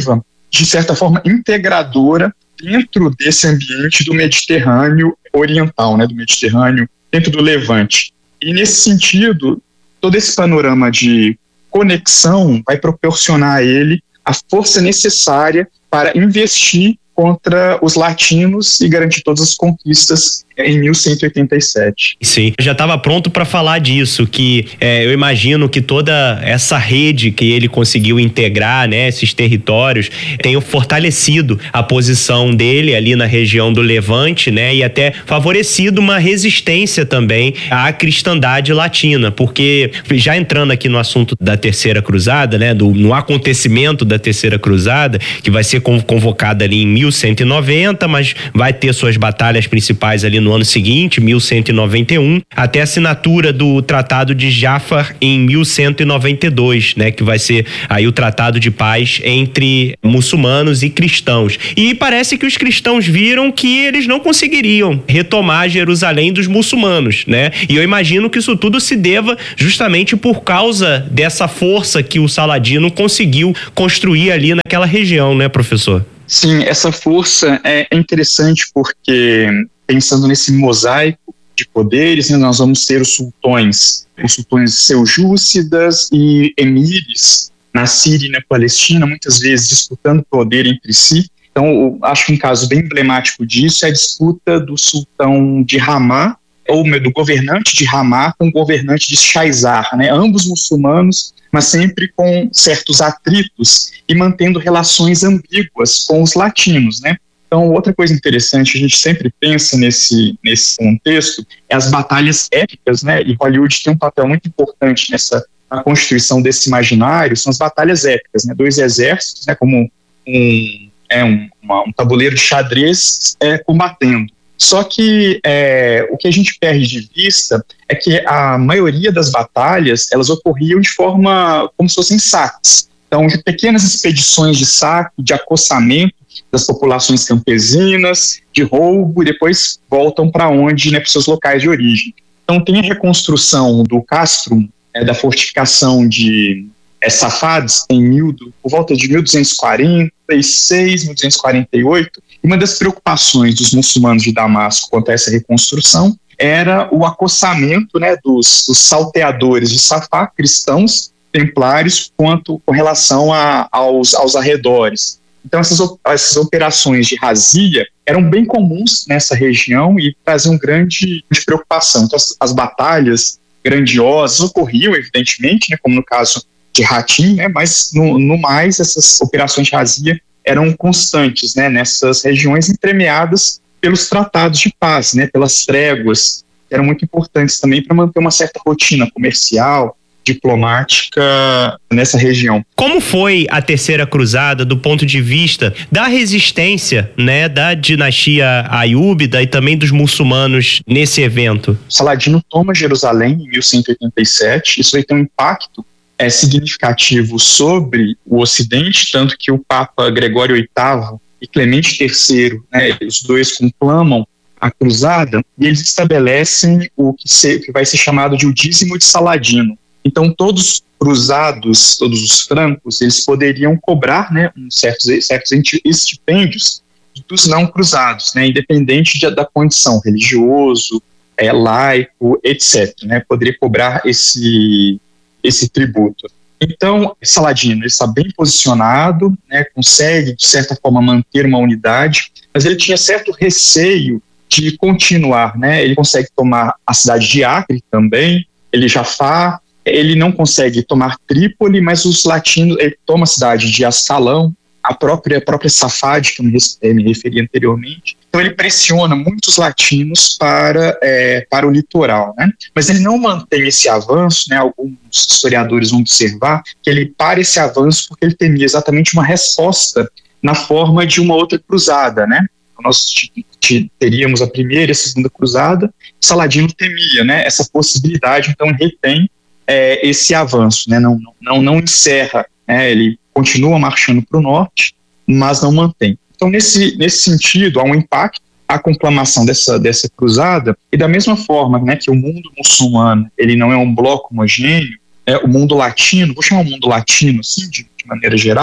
de certa forma, integradora dentro desse ambiente do Mediterrâneo oriental, né, do Mediterrâneo, dentro do Levante. E, nesse sentido, todo esse panorama de conexão vai proporcionar a ele a força necessária para investir contra os latinos e garantir todas as conquistas em mil cento e oitenta e sete. Sim, eu já estava pronto para falar disso, que é, eu imagino que toda essa rede que ele conseguiu integrar, né, esses territórios, tenham fortalecido a posição dele ali na região do Levante, né, e até favorecido uma resistência também à cristandade latina, porque já entrando aqui no assunto da Terceira Cruzada, né, do, no acontecimento da Terceira Cruzada, que vai ser convocada ali em mil cento e noventa, mas vai ter suas batalhas principais ali no ano seguinte, mil cento e noventa e um, até a assinatura do Tratado de Jafar em mil cento e noventa e dois, né, que vai ser aí o tratado de paz entre muçulmanos e cristãos. E parece que os cristãos viram que eles não conseguiriam retomar Jerusalém dos muçulmanos, né? E eu imagino que isso tudo se deva justamente por causa dessa força que o Saladino conseguiu construir ali naquela região, né, professor? Sim, essa força é interessante porque, pensando nesse mosaico de poderes, né, nós vamos ter os sultões, os sultões seljúcidas e emires na Síria e na Palestina, muitas vezes disputando poder entre si. Então, eu acho que um caso bem emblemático disso é a disputa do sultão de Ramá, ou do governante de Ramá com o governante de Shaizar, né, ambos muçulmanos, mas sempre com certos atritos e mantendo relações ambíguas com os latinos, né? Então, outra coisa interessante, a gente sempre pensa nesse, nesse contexto, é as batalhas épicas, né? E Hollywood tem um papel muito importante nessa na constituição desse imaginário, são as batalhas épicas, né? Dois exércitos, né? Como um, é, um, uma, um tabuleiro de xadrez é, combatendo. Só que é, o que a gente perde de vista é que a maioria das batalhas, elas ocorriam de forma como se fossem saques. Então, de pequenas expedições de saque, de acossamento das populações campesinas, de roubo, e depois voltam para onde, né, para os seus locais de origem. Então, tem a reconstrução do castrum, é, da fortificação de é, Safads, em mil, por volta de mil duzentos e quarenta e seis, mil duzentos e quarenta e oito, e uma das preocupações dos muçulmanos de Damasco quanto a essa reconstrução era o acossamento, né, dos, dos salteadores de Safá, cristãos, templários, quanto com relação a, aos, aos arredores. Então, essas, essas operações de razia eram bem comuns nessa região e traziam grande, grande preocupação. Então, as, as batalhas grandiosas ocorriam, evidentemente, né, como no caso de Hatim, né, mas no, no mais, essas operações de razia eram constantes, né, nessas regiões entremeadas pelos tratados de paz, né, pelas tréguas, que eram muito importantes também para manter uma certa rotina comercial, diplomática nessa região. Como foi a Terceira Cruzada do ponto de vista da resistência, né, da dinastia aiúbida e também dos muçulmanos nesse evento? Saladino toma Jerusalém em mil cento e oitenta e sete, isso vai ter um impacto é, significativo sobre o Ocidente, tanto que o Papa Gregório oitavo e Clemente terceiro, né, os dois conclamam a cruzada e eles estabelecem o que, se, que vai ser chamado de o dízimo de Saladino. Então, todos os cruzados, todos os francos, eles poderiam cobrar, né, um certos, certos estipêndios dos não cruzados, né, independente de, da condição religioso, é, laico, etcétera, né, poderia cobrar esse, esse tributo. Então, Saladino está bem posicionado, né, consegue, de certa forma, manter uma unidade, mas ele tinha certo receio de continuar, né, ele consegue tomar a cidade de Acre também, ele Jafar, ele não consegue tomar Trípoli, mas os latinos, ele toma a cidade de Ascalão, a própria, a própria Safad, que eu me, me referi anteriormente. Então ele pressiona muitos latinos para, é, para o litoral, né? Mas ele não mantém esse avanço, né? Alguns historiadores vão observar que ele para esse avanço porque ele temia exatamente uma resposta na forma de uma outra cruzada, né? Nós teríamos a primeira e a segunda cruzada, Saladino temia, né, essa possibilidade, então ele retém é, esse avanço, né, não, não, não encerra, né, ele continua marchando para o norte, mas não mantém. Então, nesse, nesse sentido, há um impacto, a conclamação dessa, dessa cruzada, e da mesma forma, né, que o mundo muçulmano ele não é um bloco homogêneo, é, o mundo latino, vou chamar o mundo latino assim, de, de maneira geral,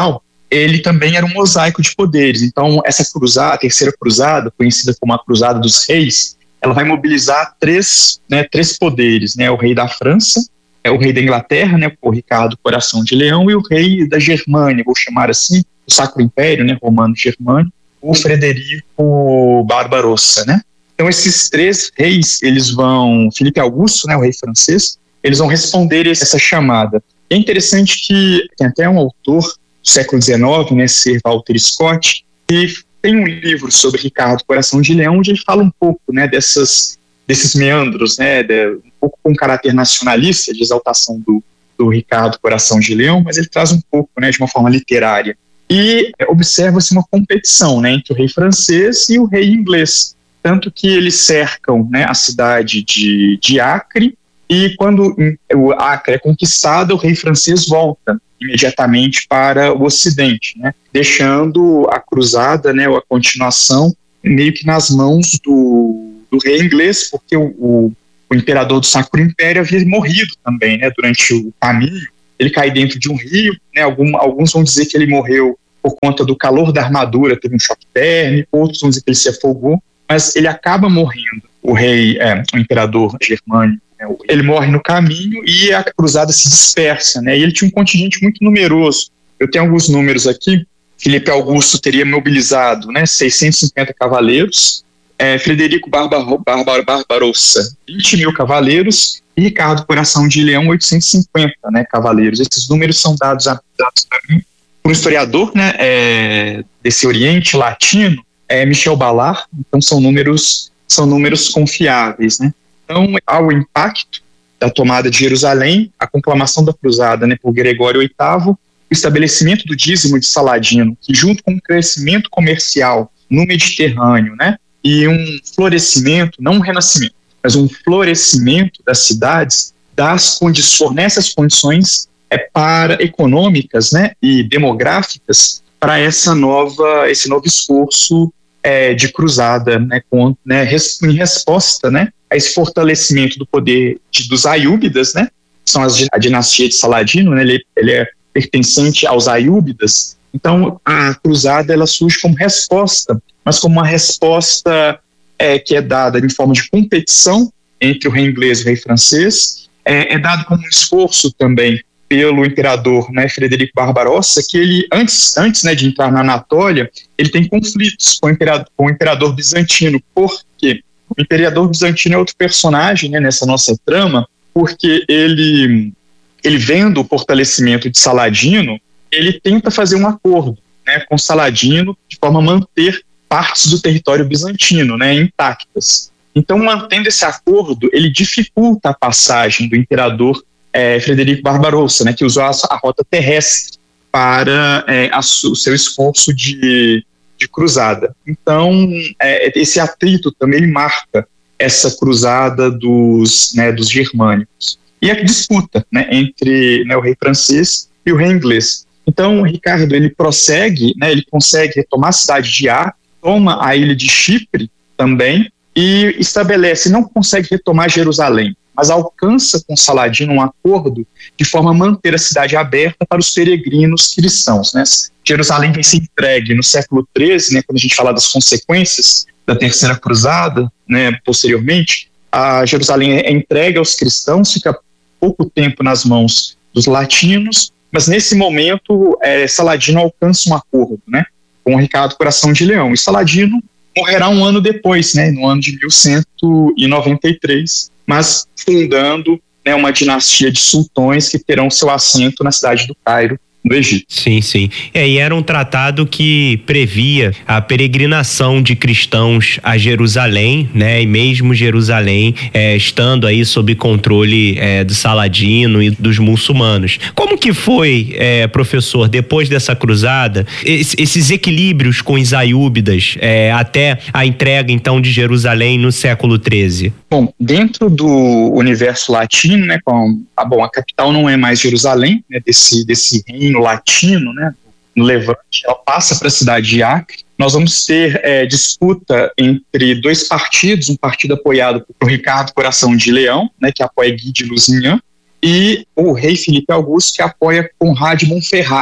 ele também era um mosaico de poderes. Então, essa cruzada, a terceira cruzada, conhecida como a Cruzada dos Reis, ela vai mobilizar três, né, três poderes, né, o rei da França, é o rei da Inglaterra, né, o Ricardo Coração de Leão, e o rei da Germânia, vou chamar assim, o Sacro Império, né, romano-germânico, o Frederico Barbarossa, né. Então, esses três reis, eles vão, Filipe Augusto, né, o rei francês, eles vão responder essa chamada. É interessante que tem até um autor do século dezenove, né, Sir Walter Scott, que tem um livro sobre Ricardo Coração de Leão, onde ele fala um pouco, né, dessas, desses meandros, né, de, um pouco com caráter nacionalista, de exaltação do, do Ricardo Coração de Leão, mas ele traz um pouco, né, de uma forma literária. E é, observa-se uma competição, né, entre o rei francês e o rei inglês, tanto que eles cercam, né, a cidade de, de Acre, e quando o Acre é conquistado, o rei francês volta imediatamente para o Ocidente, né, deixando a cruzada, né, ou a continuação, meio que nas mãos do, do rei inglês, porque o, o, o imperador do Sacro Império havia morrido também, né, durante o caminho. Ele cai dentro de um rio, né, algum, alguns vão dizer que ele morreu por conta do calor da armadura, teve um choque térmico, outros vão dizer que ele se afogou, mas ele acaba morrendo, o rei, é, o imperador germânico. Ele morre no caminho e a cruzada se dispersa, né? E ele tinha um contingente muito numeroso. Eu tenho alguns números aqui. Filipe Augusto teria mobilizado, né, seiscentos e cinquenta cavaleiros, é, Frederico Barbaro, Barbaro, Barbarossa, vinte mil cavaleiros, e Ricardo Coração de Leão, oitocentos e cinquenta, né, cavaleiros. Esses números são dados, a, dados para mim por um historiador, né, é, desse Oriente Latino, é, Michel Ballard. Então são números, são números confiáveis, né? Então, ao impacto da tomada de Jerusalém, a conclamação da cruzada, né, por Gregório oitavo, o estabelecimento do dízimo de Saladino, que junto com o crescimento comercial no Mediterrâneo, né, e um florescimento, não um renascimento, mas um florescimento das cidades, das condições, fornece as condições é, para econômicas, né, e demográficas para essa nova, esse novo esforço é, de cruzada, né, com, né, res, em resposta, né, a esse fortalecimento do poder de, dos Aiúbidas, né, são as, a dinastia de Saladino, né, ele, ele é pertencente aos Aiúbidas. Então a cruzada ela surge como resposta, mas como uma resposta é, que é dada em forma de competição entre o rei inglês e o rei francês, é, é dado como um esforço também pelo imperador, né, Frederico Barbarossa, que ele, antes, antes né, de entrar na Anatólia, ele tem conflitos com o imperador, com o imperador bizantino. Por quê? O imperador bizantino é outro personagem, né, nessa nossa trama, porque ele, ele vendo o fortalecimento de Saladino, ele tenta fazer um acordo, né, com Saladino de forma a manter partes do território bizantino, né, intactas. Então, mantendo esse acordo, ele dificulta a passagem do imperador é, Frederico Barbarossa, né, que usou a, a rota terrestre para é, a, o seu esforço de de cruzada. Então, é, esse atrito também marca essa cruzada dos, né, dos germânicos. E a disputa, né, entre, né, o rei francês e o rei inglês. Então, o Ricardo, ele prossegue, né, ele consegue retomar a cidade de Acre, toma a ilha de Chipre também, e estabelece, não consegue retomar Jerusalém, mas alcança com Saladino um acordo de forma a manter a cidade aberta para os peregrinos cristãos, né? Jerusalém vai ser entregue no século treze, né, quando a gente fala das consequências da Terceira Cruzada, né, posteriormente, a Jerusalém é entregue aos cristãos, fica pouco tempo nas mãos dos latinos, mas nesse momento é, Saladino alcança um acordo, né, com o Ricardo Coração de Leão, e Saladino morrerá um ano depois, né, no ano de mil cento e noventa e três, mas fundando, né, uma dinastia de sultões que terão seu assento na cidade do Cairo, no Egito. Sim, sim. É, e era um tratado que previa a peregrinação de cristãos a Jerusalém, né? E mesmo Jerusalém é, estando aí sob controle é, do Saladino e dos muçulmanos. Como que foi, é, professor, depois dessa cruzada, esses equilíbrios com os Aiúbidas é, até a entrega, então, de Jerusalém no século treze? Bom, dentro do universo latino, né, com, ah, bom, a capital não é mais Jerusalém, né, desse, desse reino latino, né, no Levante, ela passa para a cidade de Acre. Nós vamos ter é, disputa entre dois partidos, um partido apoiado por Ricardo Coração de Leão, né, que apoia Guy de Lusignan, e o rei Filipe Augusto, que apoia Conrad de Montferrat.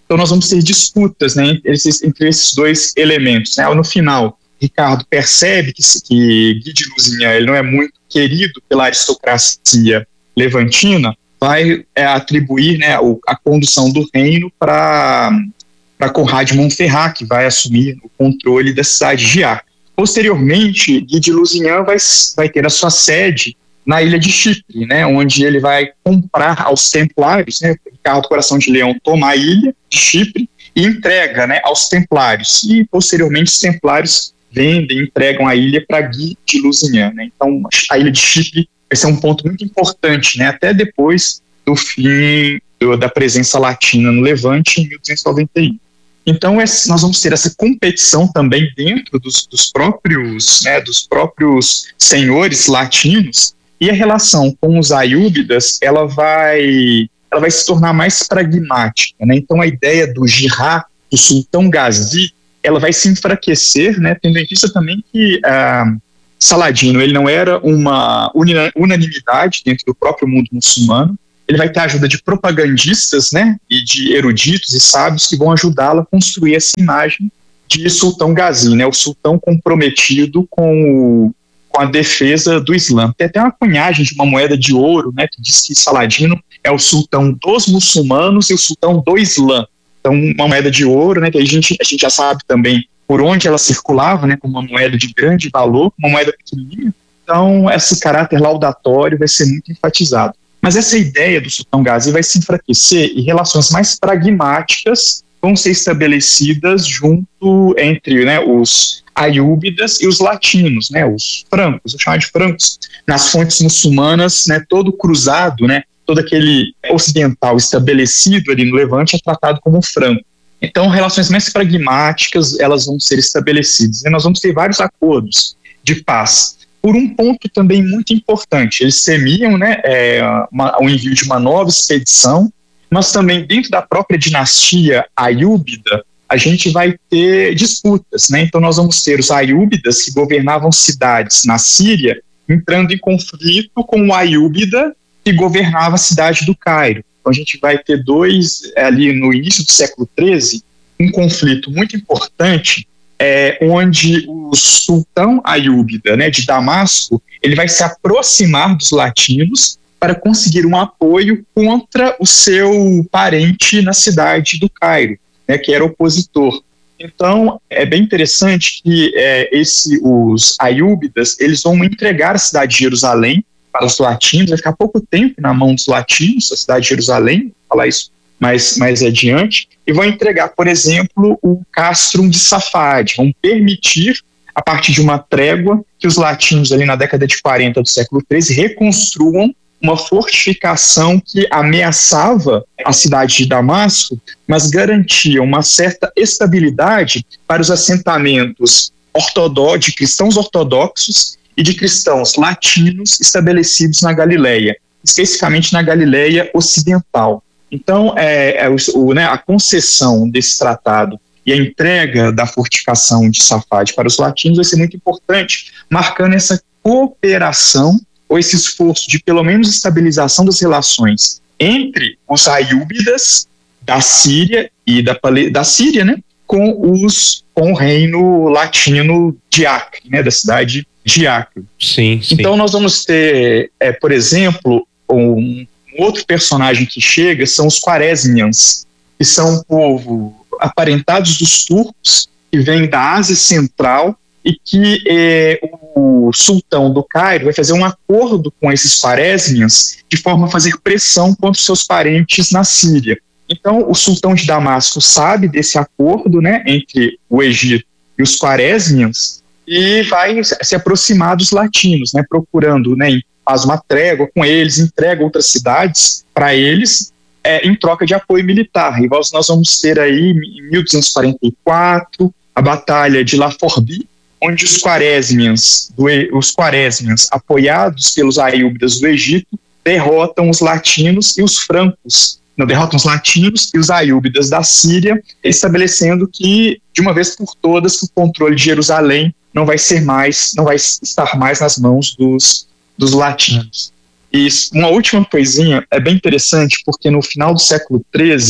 Então nós vamos ter disputas, né, entre, esses, entre esses dois elementos, né? No final, Ricardo percebe que, que Guy de Lusignan ele não é muito querido pela aristocracia levantina, vai é, atribuir, né, a condução do reino para para Conrad de Montferrat, que vai assumir o controle da cidade de Acre. Posteriormente, Guy de Lusignan vai, vai ter a sua sede na ilha de Chipre, né, onde ele vai comprar aos templários, né, Ricardo Coração de Leão toma a ilha de Chipre e entrega, né, aos templários, e posteriormente os templários vendem, entregam a ilha para Guy de Lusignan, né. Então a ilha de Chipre vai ser um ponto muito importante, né, até depois do fim do, da presença latina no Levante em mil duzentos e noventa e um. Então esse, nós vamos ter essa competição também dentro dos, dos próprios, né, dos próprios senhores latinos. E a relação com os aiúbidas, ela vai, ela vai se tornar mais pragmática, né? Então a ideia do Jihad, do sultão Gazi, ela vai se enfraquecer, né? Tendo em vista também que ah, Saladino ele não era uma unanimidade dentro do próprio mundo muçulmano. Ele vai ter a ajuda de propagandistas, né? E de eruditos e sábios que vão ajudá-lo a construir essa imagem de sultão Gazi, né? O sultão comprometido com o com a defesa do Islã. Tem até uma cunhagem de uma moeda de ouro, né, que diz que Saladino é o sultão dos muçulmanos e o sultão do Islã. Então, uma moeda de ouro, né, que a gente, a gente já sabe também por onde ela circulava, né, como uma moeda de grande valor, uma moeda pequenininha. Então, esse caráter laudatório vai ser muito enfatizado. Mas essa ideia do sultão Gazi vai se enfraquecer e relações mais pragmáticas vão ser estabelecidas junto entre, né, os aiúbidas e os latinos, né, os francos, eu chamo de francos. Nas fontes muçulmanas, né, todo cruzado, né, todo aquele ocidental estabelecido ali no Levante é tratado como franco. Então, relações mais pragmáticas, elas vão ser estabelecidas. E nós vamos ter vários acordos de paz. Por um ponto também muito importante, eles semiam, né, é, uma, o envio de uma nova expedição, mas também dentro da própria dinastia aiúbida, a gente vai ter disputas, né? Então nós vamos ter os aiúbidas que governavam cidades na Síria entrando em conflito com o aiúbida que governava a cidade do Cairo. Então a gente vai ter dois, ali no início do século treze, um conflito muito importante, é, onde o sultão aiúbida, né, de Damasco, ele vai se aproximar dos latinos para conseguir um apoio contra o seu parente na cidade do Cairo, né, que era opositor. Então, é bem interessante que é, esse, os aiúbidas, eles vão entregar a cidade de Jerusalém para os latinos, vai ficar pouco tempo na mão dos latinos, a cidade de Jerusalém, vou falar isso mais, mais adiante, e vão entregar, por exemplo, o castrum de Safad, vão permitir, a partir de uma trégua, que os latinos ali na década de quarenta do século treze reconstruam uma fortificação que ameaçava a cidade de Damasco, mas garantia uma certa estabilidade para os assentamentos ortodó- de cristãos ortodoxos e de cristãos latinos estabelecidos na Galileia, especificamente na Galileia ocidental. Então, é, é, o, né, a concessão desse tratado e a entrega da fortificação de Safad para os latinos vai ser muito importante, marcando essa cooperação ou esse esforço de pelo menos estabilização das relações entre os aiúbidas da Síria e da, da Síria, né, com, os, com o reino latino de Acre, né, da cidade de Acre. Sim, sim. Então nós vamos ter, é, por exemplo, um, um outro personagem que chega são os Quaresmians, que são um povo aparentados dos turcos, que vem da Ásia Central, e que eh, o sultão do Cairo vai fazer um acordo com esses Quaresmians de forma a fazer pressão contra os seus parentes na Síria. Então, o sultão de Damasco sabe desse acordo, né, entre o Egito e os Quaresmians e vai se aproximar dos latinos, né, procurando, né, faz uma trégua com eles, entrega outras cidades para eles, é, em troca de apoio militar. E nós, nós vamos ter aí, em mil duzentos e quarenta e quatro, a Batalha de La Forbie, onde os Quaresmians, do, os Quaresmians, apoiados pelos aiúbidas do Egito, derrotam os latinos e os francos. Não, derrotam os latinos e os aiúbidas da Síria, estabelecendo que, de uma vez por todas, o controle de Jerusalém não vai ser mais, não vai estar mais nas mãos dos, dos latinos. E uma última coisinha, é bem interessante, porque no final do século treze,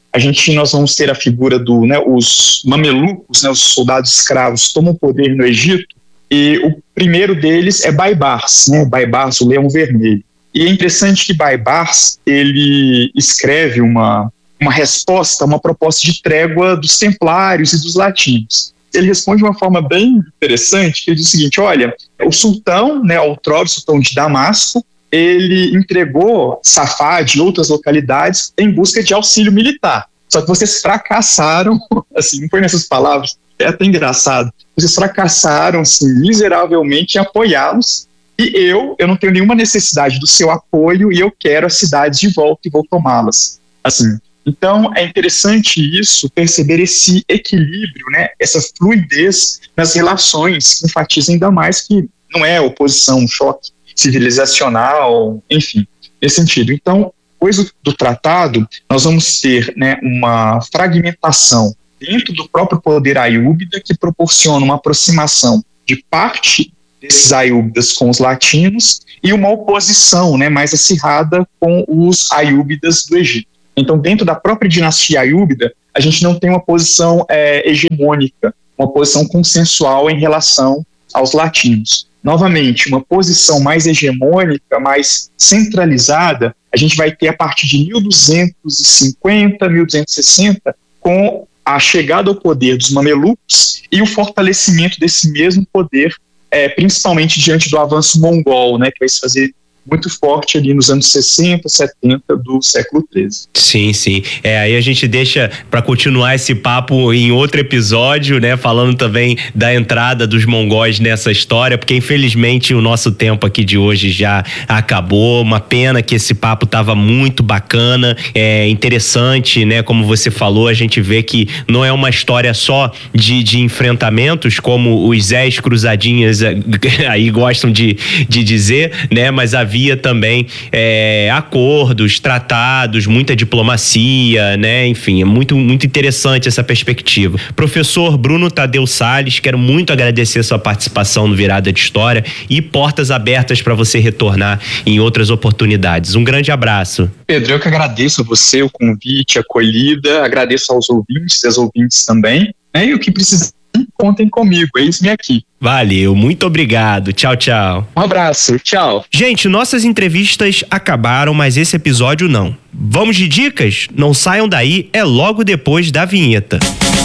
a gente, nós vamos ter a figura do, né, os mamelucos, né, os soldados escravos tomam poder no Egito, e o primeiro deles é Baibars, né, Baibars, o Leão Vermelho. E é interessante que Baibars, ele escreve uma, uma resposta, uma proposta de trégua dos templários e dos latinos. Ele responde de uma forma bem interessante, que ele diz o seguinte: olha, o sultão, né, outrora sultão de Damasco, ele entregou Safad e outras localidades em busca de auxílio militar. Só que vocês fracassaram, assim, não foi nessas palavras, é até engraçado, vocês fracassaram, assim, miseravelmente em apoiá-los, e eu, eu não tenho nenhuma necessidade do seu apoio e eu quero as cidades de volta e vou tomá-las. Assim, então é interessante isso, perceber esse equilíbrio, né, essa fluidez nas relações, que enfatiza ainda mais que não é oposição, um choque civilizacional, enfim, nesse sentido. Então, depois do, do tratado, nós vamos ter, né, uma fragmentação dentro do próprio poder aiúbida que proporciona uma aproximação de parte desses aiúbidas com os latinos e uma oposição, né, mais acirrada com os aiúbidas do Egito. Então, dentro da própria dinastia aiúbida, a gente não tem uma posição é, hegemônica, uma posição consensual em relação aos latinos. Novamente, uma posição mais hegemônica, mais centralizada, a gente vai ter a partir de mil duzentos e cinquenta, mil duzentos e sessenta, com a chegada ao poder dos mamelucos e o fortalecimento desse mesmo poder, é, principalmente diante do avanço mongol, né, que vai se fazer muito forte ali nos anos sessenta, setenta do século treze. Sim, sim. É, aí a gente deixa para continuar esse papo em outro episódio, né? Falando também da entrada dos mongóis nessa história, porque infelizmente o nosso tempo aqui de hoje já acabou. Uma pena que esse papo tava muito bacana, é interessante, né? Como você falou, a gente vê que não é uma história só de, de enfrentamentos, como os Zés Cruzadinhas aí gostam de, de dizer, né? Mas havia também é, acordos, tratados, muita diplomacia, né? Enfim, é muito, muito interessante essa perspectiva. Professor Bruno Tadeu Salles, quero muito agradecer a sua participação no Virada de História e portas abertas para você retornar em outras oportunidades. Um grande abraço. Pedro, eu que agradeço a você o convite, a acolhida, agradeço aos ouvintes, às ouvintes também, né? E o que precisar, contem comigo, eis-me aqui. Valeu, muito obrigado. Tchau, tchau. Um abraço, tchau. Gente, nossas entrevistas acabaram, mas esse episódio não. Vamos de dicas? Não saiam daí, é logo depois da vinheta.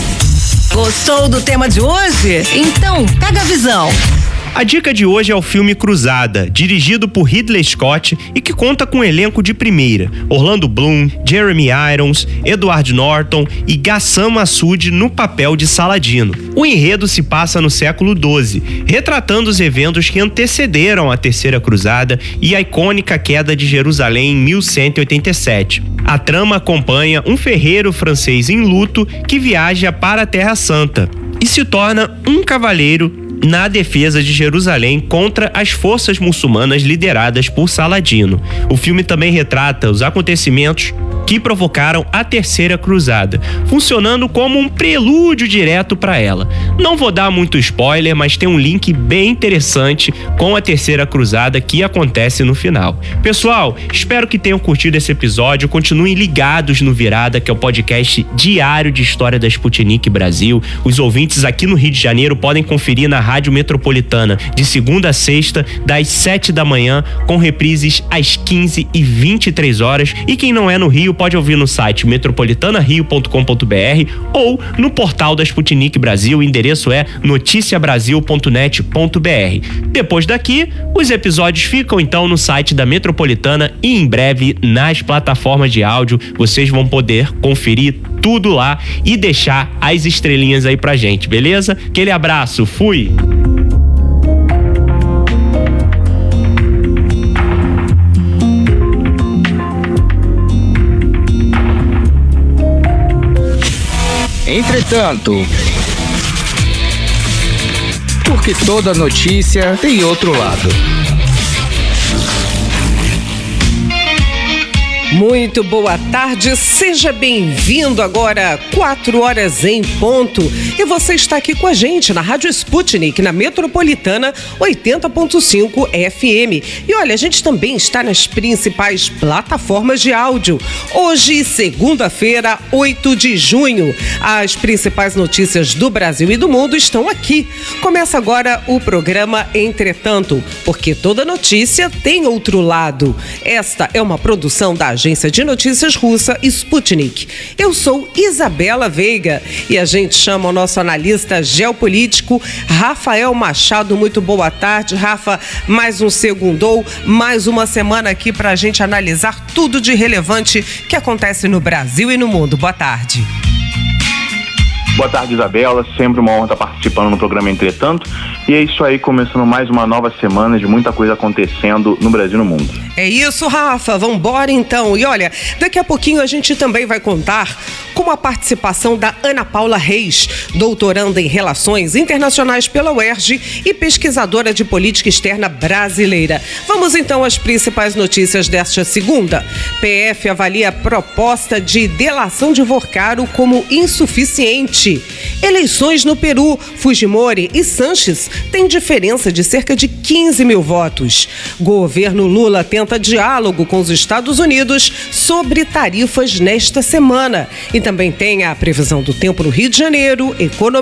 Gostou do tema de hoje? Então, pega a visão. A dica de hoje é o filme Cruzada, dirigido por Ridley Scott e que conta com um elenco de primeira: Orlando Bloom, Jeremy Irons, Edward Norton e Ghassan Massoud no papel de Saladino. O enredo se passa no século doze, retratando os eventos que antecederam a Terceira Cruzada e a icônica queda de Jerusalém em mil cento e oitenta e sete. A trama acompanha um ferreiro francês em luto que viaja para a Terra Santa e se torna um cavaleiro na defesa de Jerusalém contra as forças muçulmanas lideradas por Saladino. O filme também retrata os acontecimentos que provocaram a Terceira Cruzada, funcionando como um prelúdio direto para ela. Não vou dar muito spoiler, mas tem um link bem interessante com a Terceira Cruzada que acontece no final. Pessoal, espero que tenham curtido esse episódio. Continuem ligados no Virada, que é o podcast diário de história da Sputnik Brasil. Os ouvintes aqui no Rio de Janeiro podem conferir na Rádio Metropolitana de segunda a sexta, das sete da manhã, com reprises às quinze e vinte e três horas. E quem não é no Rio pode ouvir no site metropolitana rio ponto com ponto b r ou no portal da Sputnik Brasil. O endereço é noticia brasil ponto net ponto b r. Depois daqui, os episódios ficam então no site da Metropolitana e em breve nas plataformas de áudio. Vocês vão poder conferir tudo lá e deixar as estrelinhas aí pra gente, beleza? Aquele abraço, fui! Entretanto, porque toda notícia tem outro lado. Muito boa tarde, seja bem-vindo agora, quatro horas em ponto. E você está aqui com a gente na Rádio Sputnik, na Metropolitana oitenta ponto cinco F M. E olha, a gente também está nas principais plataformas de áudio. Hoje, segunda-feira, oito de junho, as principais notícias do Brasil e do mundo estão aqui. Começa agora o programa Entretanto, porque toda notícia tem outro lado. Esta é uma produção da Agência de Notícias Russa Sputnik. Eu sou Isabela Veiga e a gente chama o nosso analista geopolítico Rafael Machado. Muito boa tarde, Rafa. Mais um segundou, mais uma semana aqui para a gente analisar tudo de relevante que acontece no Brasil e no mundo. Boa tarde. Boa tarde, Isabela. Sempre uma honra estar participando no programa Entretanto. E é isso aí, começando mais uma nova semana de muita coisa acontecendo no Brasil e no mundo. É isso, Rafa. Vambora então. E olha, daqui a pouquinho a gente também vai contar com a participação da Ana Paula Reis, doutoranda em Relações Internacionais pela U E R J e pesquisadora de política externa brasileira. Vamos então às principais notícias desta segunda. P F avalia a proposta de delação de Vorcaro como insuficiente. Eleições no Peru, Fujimori e Sanches têm diferença de cerca de quinze mil votos. Governo Lula tenta diálogo com os Estados Unidos sobre tarifas nesta semana. E também tem a previsão do tempo no Rio de Janeiro, economia.